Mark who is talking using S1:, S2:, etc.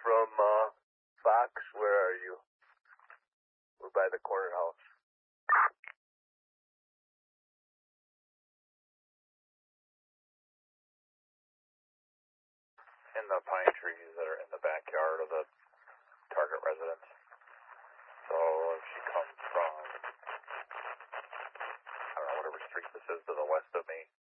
S1: from Fox. Where are you? We're by the corner house.
S2: In the pine trees that are in the backyard of the target residence. So if she comes from, I don't know, whatever street this is to the west of me,